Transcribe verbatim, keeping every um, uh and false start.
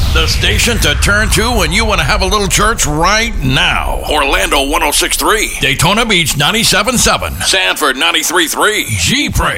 The station to turn to when you want to have a little church right now. Orlando one oh six point three. Daytona Beach ninety-seven point seven. Sanford ninety-three point three. G-Praise.